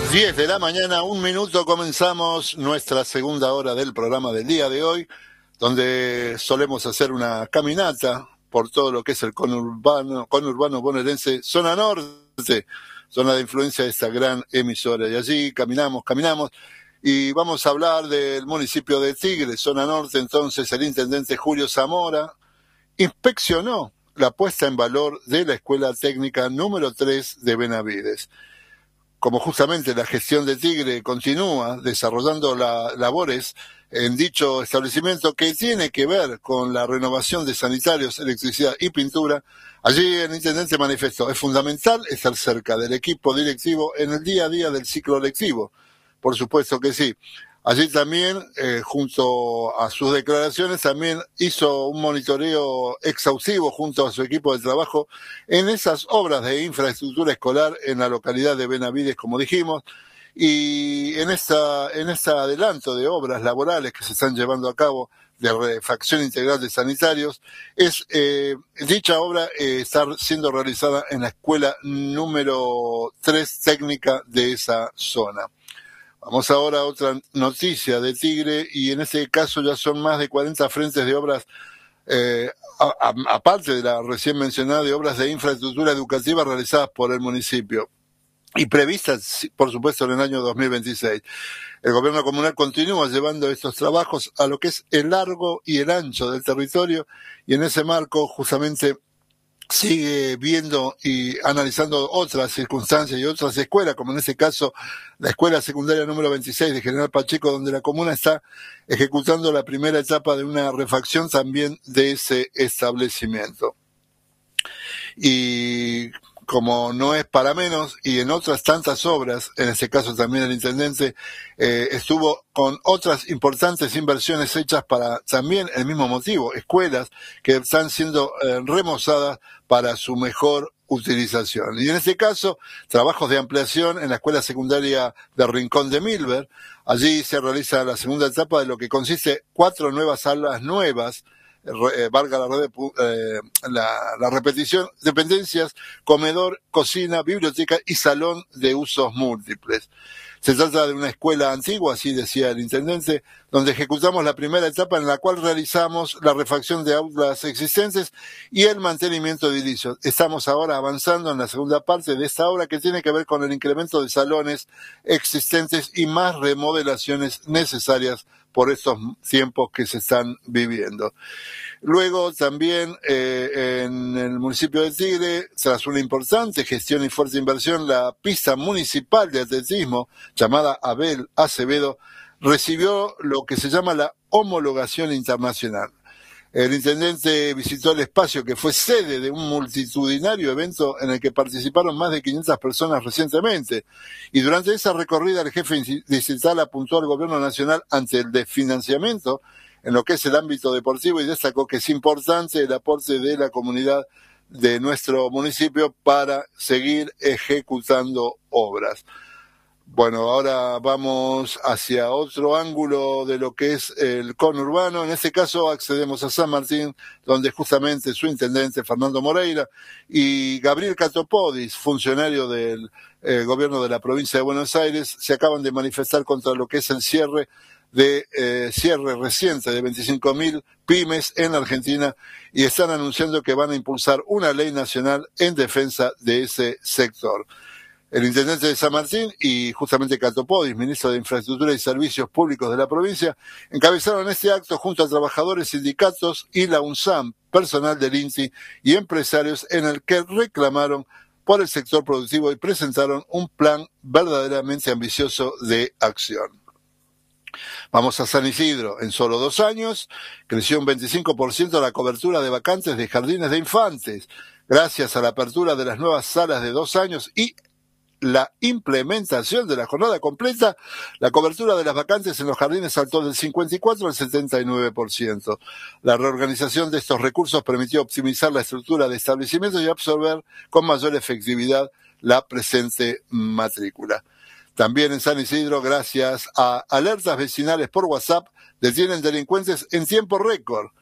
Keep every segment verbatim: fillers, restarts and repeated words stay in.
diez de la mañana, un minuto, comenzamos nuestra segunda hora del programa del día de hoy, donde solemos hacer una caminata por todo lo que es el conurbano, conurbano bonaerense, zona norte, zona de influencia de esta gran emisora. Y allí caminamos, caminamos, y vamos a hablar del municipio de Tigre, zona norte. Entonces el intendente Julio Zamora inspeccionó la puesta en valor de la Escuela Técnica número tres de Benavides. Como justamente la gestión de Tigre continúa desarrollando la, labores en dicho establecimiento que tiene que ver con la renovación de sanitarios, electricidad y pintura, allí el intendente manifestó: es fundamental estar cerca del equipo directivo en el día a día del ciclo lectivo. Por supuesto que sí. Allí también, eh, junto a sus declaraciones, también hizo un monitoreo exhaustivo junto a su equipo de trabajo en esas obras de infraestructura escolar en la localidad de Benavides, como dijimos, y en esta, en este adelanto de obras laborales que se están llevando a cabo de refacción integral de sanitarios, es eh, dicha obra eh, está siendo realizada en la escuela número tres técnica de esa zona. Vamos ahora a otra noticia de Tigre, y en este caso ya son más de cuarenta frentes de obras, eh, aparte de la recién mencionada de obras de infraestructura educativa realizadas por el municipio y previstas, por supuesto, en el año dos mil veintiséis. El gobierno comunal continúa llevando estos trabajos a lo que es el largo y el ancho del territorio, y en ese marco justamente sigue viendo y analizando otras circunstancias y otras escuelas, como en este caso la escuela secundaria número veintiséis de General Pacheco, donde la comuna está ejecutando la primera etapa de una refacción también de ese establecimiento. Y como no es para menos, y en otras tantas obras, en este caso también el intendente eh, estuvo con otras importantes inversiones hechas para también el mismo motivo, escuelas que están siendo eh, remozadas para su mejor utilización. Y en este caso, trabajos de ampliación en la escuela secundaria de Rincón de Milver. Allí se realiza la segunda etapa de lo que consiste cuatro nuevas salas nuevas, Eh, valga la, red, eh, la, la repetición, dependencias, comedor, cocina, biblioteca y salón de usos múltiples. Se trata de una escuela antigua, así decía el intendente, donde ejecutamos la primera etapa en la cual realizamos la refacción de aulas existentes y el mantenimiento de edilicios. Estamos ahora avanzando en la segunda parte de esta obra, que tiene que ver con el incremento de salones existentes y más remodelaciones necesarias por estos tiempos que se están viviendo. Luego también eh, en el municipio de Tigre, tras una importante gestión y fuerte inversión, la pista municipal de atletismo, llamada Abel Acevedo, recibió lo que se llama la homologación internacional. El intendente visitó el espacio, que fue sede de un multitudinario evento en el que participaron más de quinientas personas recientemente. Y durante esa recorrida, el jefe distrital apuntó al gobierno nacional ante el desfinanciamiento en lo que es el ámbito deportivo, y destacó que es importante el aporte de la comunidad de nuestro municipio para seguir ejecutando obras. Bueno, ahora vamos hacia otro ángulo de lo que es el conurbano. En este caso accedemos a San Martín, donde justamente su intendente, Fernando Moreira, y Gabriel Catopodis, funcionario del eh, gobierno de la provincia de Buenos Aires, se acaban de manifestar contra lo que es el cierre de eh, cierre reciente de veinticinco mil pymes en Argentina, y están anunciando que van a impulsar una ley nacional en defensa de ese sector. El intendente de San Martín y justamente Catopodis, ministro de Infraestructura y Servicios Públicos de la provincia, encabezaron este acto junto a trabajadores, sindicatos y la UNSAM, personal del INTI y empresarios, en el que reclamaron por el sector productivo y presentaron un plan verdaderamente ambicioso de acción. Vamos a San Isidro. En solo dos años creció un veinticinco por ciento la cobertura de vacantes de jardines de infantes, gracias a la apertura de las nuevas salas de dos años y la implementación de la jornada completa. La cobertura de las vacantes en los jardines saltó del cincuenta y cuatro al setenta y nueve por ciento. La reorganización de estos recursos permitió optimizar la estructura de establecimientos y absorber con mayor efectividad la presente matrícula. También en San Isidro, gracias a alertas vecinales por WhatsApp, detienen delincuentes en tiempo récord.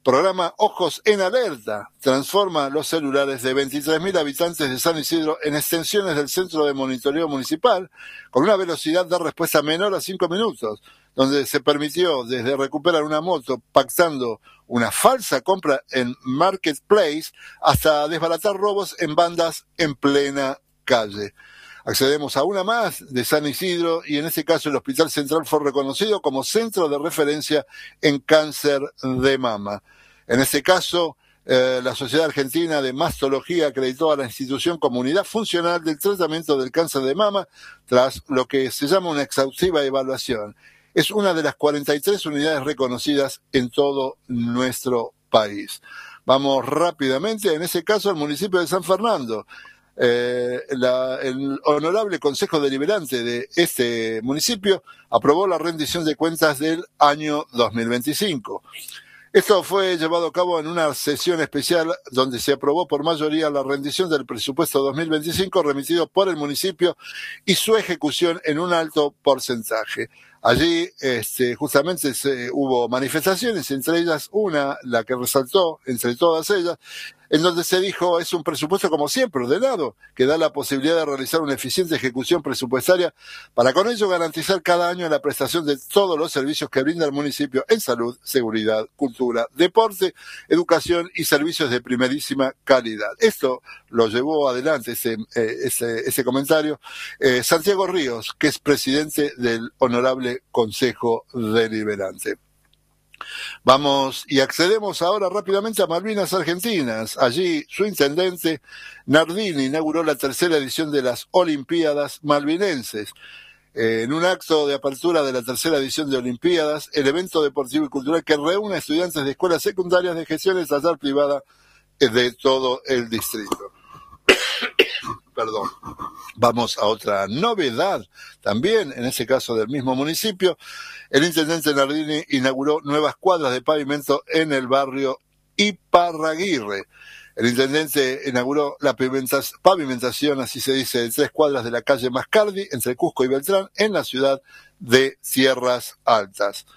Programa Ojos en Alerta transforma los celulares de veintitrés mil habitantes de San Isidro en extensiones del Centro de Monitoreo Municipal con una velocidad de respuesta menor a cinco minutos, donde se permitió desde recuperar una moto pactando una falsa compra en Marketplace hasta desbaratar robos en bandas en plena calle. Accedemos a una más de San Isidro y en este caso el Hospital Central fue reconocido como centro de referencia en cáncer de mama. En este caso, eh, la Sociedad Argentina de Mastología acreditó a la institución como unidad funcional del tratamiento del cáncer de mama tras lo que se llama una exhaustiva evaluación. Es una de las cuarenta y tres unidades reconocidas en todo nuestro país. Vamos rápidamente, en ese caso, al municipio de San Fernando. Eh, la, el honorable Consejo Deliberante de este municipio aprobó la rendición de cuentas del año dos mil veinticinco. Esto fue llevado a cabo en una sesión especial donde se aprobó por mayoría la rendición del presupuesto dos mil veinticinco remitido por el municipio y su ejecución en un alto porcentaje. Allí este, justamente se, hubo manifestaciones, entre ellas una, la que resaltó entre todas ellas, en donde se dijo es un presupuesto como siempre ordenado, que da la posibilidad de realizar una eficiente ejecución presupuestaria para con ello garantizar cada año la prestación de todos los servicios que brinda el municipio en salud, seguridad, cultura, deporte, educación y servicios de primerísima calidad. Esto lo llevó adelante ese, eh, ese, ese comentario eh, Santiago Ríos, que es presidente del honorable Consejo Deliberante. Vamos y accedemos ahora rápidamente a Malvinas Argentinas. Allí su intendente Nardini inauguró la tercera edición de las Olimpiadas Malvinenses. Eh, en un acto de apertura de la tercera edición de Olimpiadas, el evento deportivo y cultural que reúne a estudiantes de escuelas secundarias de gestión estatal privada de todo el distrito. Perdón. Vamos a otra novedad, también en ese caso del mismo municipio. El intendente Nardini inauguró nuevas cuadras de pavimento en el barrio Iparraguirre. El intendente inauguró la pavimentación, así se dice, de tres cuadras de la calle Mascardi, entre Cusco y Beltrán, en la ciudad de Sierras Altas.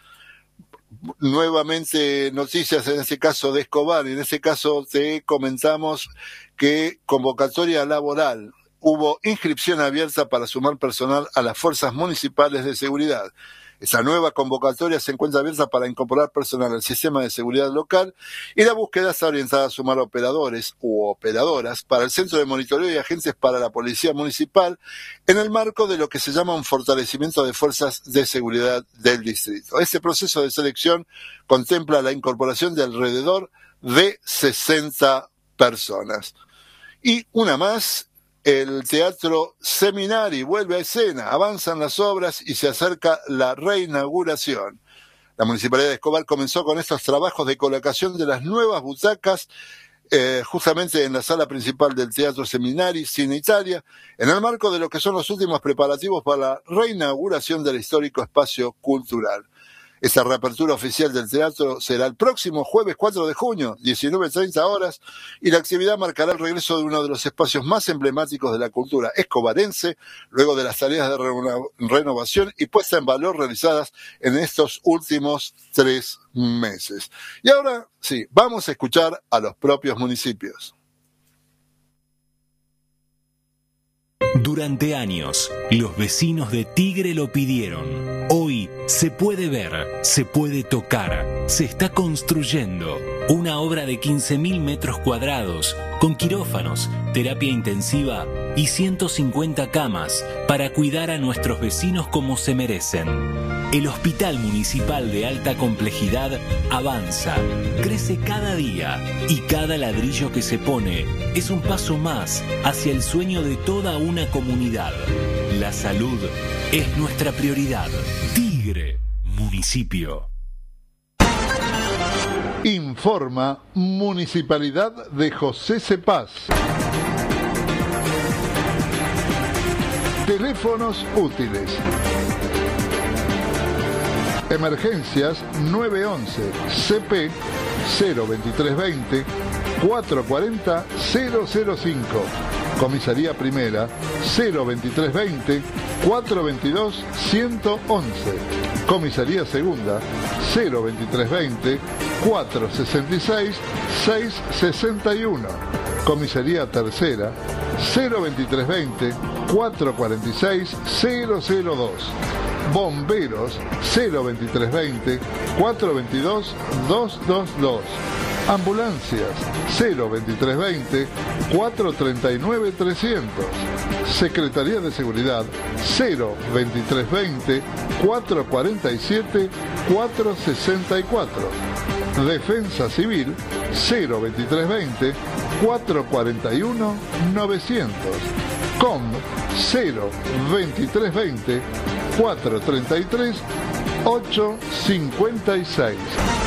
Nuevamente noticias en este caso de Escobar, y en este caso te comentamos que convocatoria laboral, hubo inscripción abierta para sumar personal a las fuerzas municipales de seguridad. Esa nueva convocatoria se encuentra abierta para incorporar personal al sistema de seguridad local y la búsqueda está orientada a sumar operadores u operadoras para el centro de monitoreo y agentes para la policía municipal en el marco de lo que se llama un fortalecimiento de fuerzas de seguridad del distrito. Este proceso de selección contempla la incorporación de alrededor de sesenta personas. Y una más. El Teatro Seminari vuelve a escena, avanzan las obras y se acerca la reinauguración. La Municipalidad de Escobar comenzó con estos trabajos de colocación de las nuevas butacas eh, justamente en la sala principal del Teatro Seminari, Cine Italia, en el marco de lo que son los últimos preparativos para la reinauguración del histórico espacio cultural. Esta reapertura oficial del teatro será el próximo jueves cuatro de junio, diecinueve treinta horas, y la actividad marcará el regreso de uno de los espacios más emblemáticos de la cultura escobarense, luego de las tareas de reno- renovación y puesta en valor realizadas en estos últimos tres meses. Y ahora, sí, vamos a escuchar a los propios municipios. Durante años, los vecinos de Tigre lo pidieron. Hoy se puede ver, se puede tocar, se está construyendo una obra de quince mil metros cuadrados con quirófanos, terapia intensiva y ciento cincuenta camas para cuidar a nuestros vecinos como se merecen. El Hospital Municipal de Alta Complejidad avanza, crece cada día y cada ladrillo que se pone es un paso más hacia el sueño de toda una comunidad. La salud es nuestra prioridad. Tigre, municipio. Informa Municipalidad de José Cepaz. Teléfonos útiles. Emergencias nueve once C P cero veintitrés veinte cuatrocientos cuarenta cero cero cinco. Comisaría Primera cero veintitrés veinte cuatrocientos veintidós ciento once. Comisaría Segunda cero veintitrés veinte cuatrocientos sesenta y seis seiscientos sesenta y uno. Comisaría Tercera cero veintitrés veinte cuatrocientos cuarenta y seis cero cero dos. Bomberos cero veintitrés veinte cuatrocientos veintidós doscientos veintidós. Ambulancias cero veintitrés veinte cuatrocientos treinta y nueve trescientos. Secretaría de Seguridad cero veintitrés veinte cuatrocientos cuarenta y siete cuatrocientos sesenta y cuatro. Defensa Civil cero veintitrés veinte cuatrocientos cuarenta y uno novecientos. Com cero veintitrés veinte cuatrocientos treinta y tres ochocientos cincuenta y seis.